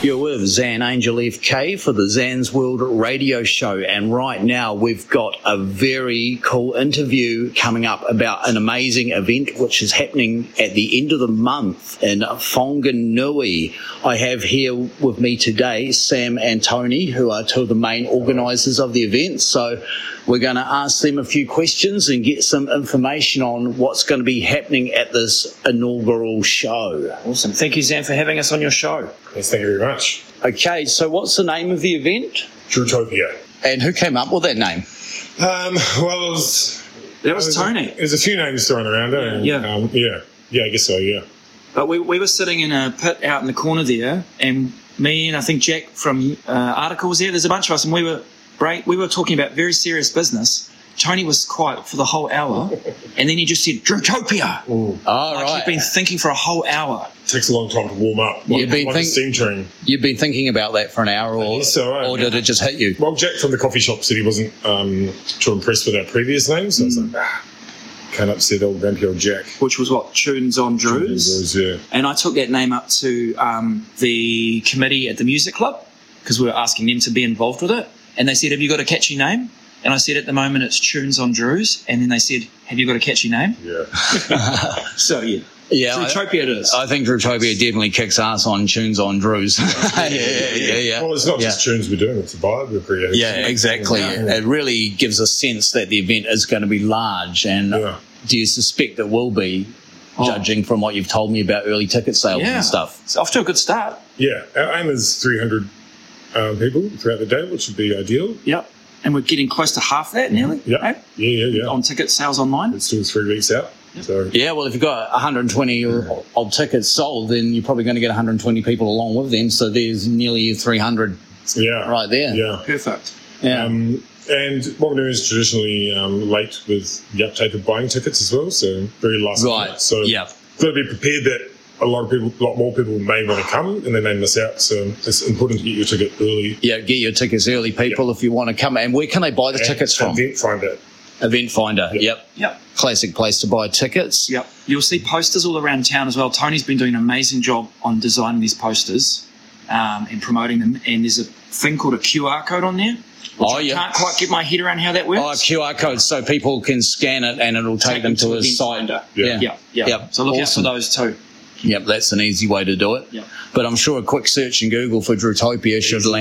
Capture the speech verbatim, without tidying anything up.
You're with Zan Angel F K for the Zan's World radio show, and right now we've got a very cool interview coming up about an amazing event which is happening at the end of the month in Whanganui. I have here with me today Sam and Tony, who are two of the main organisers of the event, so we're going to ask them a few questions and get some information on what's going to be happening at this inaugural show. Awesome. Thank you, Zan, for having us on your show. Yes, thank you very much. Okay, so what's the name of the event? Drutopia. And who came up with that name? Um, well, it was... That was Tony. There's a few names thrown around, eh? Yeah. Um, yeah. Yeah, I guess so, yeah. But we, we were sitting in a pit out in the corner there, and me and I think Jack from uh, Articles there, there's a bunch of us, and we were break, we were talking about very serious business. Tony was quiet for the whole hour, and then he just said, Drutopia. Oh, like right. he'd been thinking for a whole hour. It takes a long time to warm up. Like, You've been like think- a steam train. You've been thinking about that for an hour, or, guess so, right? or did it just hit you? Well, Jack from the coffee shop said he wasn't um, too impressed with our previous name, so I was like, ah, can't upset old grumpy old Jack. Which was what, Tunes on Drews? Yeah. And I took that name up to um, the committee at the music club, because we were asking them to be involved with it. And they said, have you got a catchy name? And I said, at the moment, it's Tunes on Drews. And then they said, have you got a catchy name? Yeah. So, yeah. Yeah, Drutopia it is. I think Drutopia definitely kicks ass on Tunes on Drews. yeah, yeah, yeah, yeah. Well, it's not yeah. just tunes we're doing, it's a vibe we're creating. Yeah, exactly. Yeah. It really gives a sense that the event is going to be large. And Yeah. do you suspect it will be, Oh. judging from what you've told me about early ticket sales Yeah. and stuff? It's off to a good start. Yeah, our aim is three hundred um, people throughout the day, which would be ideal. Yep. And we're getting close to half that nearly. Yeah, eh? yeah, yeah, yeah. On ticket sales online. It's still three weeks out. So Yeah, well, if you've got one hundred twenty odd tickets sold, then you're probably going to get one hundred twenty people along with them. So there's nearly three hundred yeah, right there. Yeah. Perfect. Yeah. Um, and what we're doing is traditionally um, late with the uptake of buying tickets as well, so very last Right. minute. So Yeah. got to be prepared that a lot of people, a lot more people may want to come and they may miss out. So it's important to get your ticket early. Yeah, get your tickets early, people, if you want to come. And where can they buy the And tickets from? Event Finder. Event Finder. Yep. Yep. Yep. Classic place to buy tickets. Yep. You'll see posters all around town as well. Tony's been doing an amazing job on designing these posters um, and promoting them. And there's a thing called a Q R code on there. Which Oh, I yeah. can't quite get my head around how that works. Oh, Q R codes, so people can scan it and it'll take, Take them them to to a Event site. Finder. Yeah. Yeah, yeah. Yep. So look Awesome. out for those too. Yep, that's an easy way to do it. Yep. But I'm sure a quick search in Google for Drutopia should land